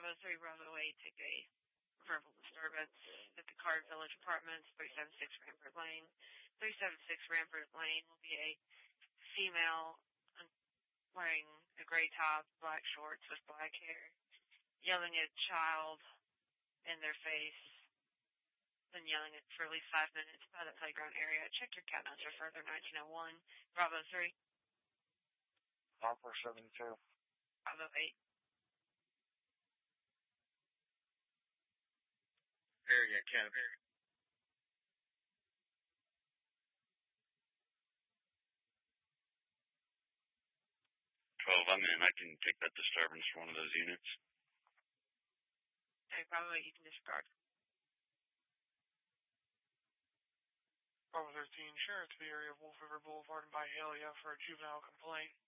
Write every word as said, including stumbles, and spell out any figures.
Bravo three, Bravo eight, take a verbal disturbance at the Card Village Apartments, three seventy-six Rampart Lane. three seventy-six Rampart Lane will be a female wearing a gray top, black shorts with black hair, yelling at a child in their face, then yelling at for at least five minutes by the playground area. Check your cat notes for further. nineteen oh one, Bravo three. Bravo seventy-two. Bravo eight. Area, Cat. twelve, I'm in. I can take that disturbance for one of those units. Okay, Bravo eight, you can disregard. Bravo thirteen, Sheriff to the area of Wolf River Boulevard and Byhalia for a juvenile complaint.